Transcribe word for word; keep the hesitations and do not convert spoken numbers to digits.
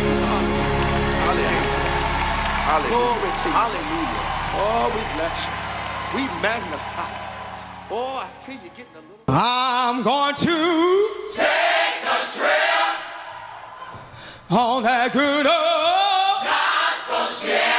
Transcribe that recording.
Hallelujah. Glory to you. Hallelujah. Oh, we bless you. We magnify you. Oh, I feel you getting a little. I'm going to take a trip on that good old gospel ship.